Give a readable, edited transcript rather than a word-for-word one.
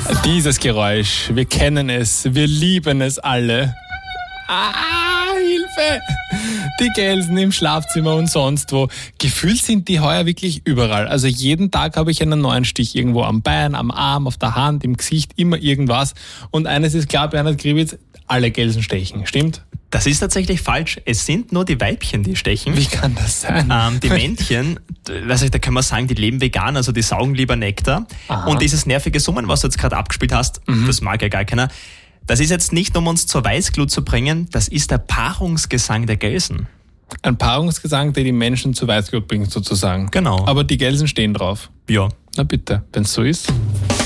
Dieses Geräusch, wir kennen es, wir lieben es alle. Hilfe! Die Gelsen im Schlafzimmer und sonst wo. Gefühlt sind die heuer wirklich überall. Also jeden Tag habe ich einen neuen Stich irgendwo am Bein, am Arm, auf der Hand, im Gesicht, immer irgendwas. Und eines ist klar, Bernhard Gribitz, alle Gelsen stechen, stimmt? Das ist tatsächlich falsch. Es sind nur die Weibchen, die stechen. Wie kann das sein? Die Männchen, da kann man sagen, die leben vegan, also die saugen lieber Nektar. Aha. Und dieses nervige Summen, was du jetzt gerade abgespielt hast, das mag ja gar keiner. Das ist jetzt nicht, um uns zur Weißglut zu bringen, das ist der Paarungsgesang der Gelsen. Ein Paarungsgesang, der die Menschen zu Weißglut bringt, sozusagen. Genau. Aber die Gelsen stehen drauf. Ja. Na bitte, wenn es so ist.